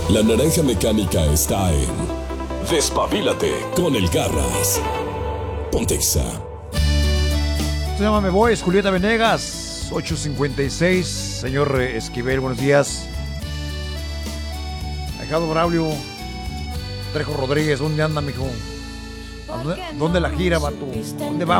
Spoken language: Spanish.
La naranja mecánica está en Despabilate con el Garras. Pontexa. Se llama Me Voy, es Julieta Venegas, 8:56. Señor Esquivel, buenos días. Alejandro Braulio, Trejo Rodríguez, ¿dónde anda, mijo? ¿Dónde la gira, vato? ¿Dónde vamos?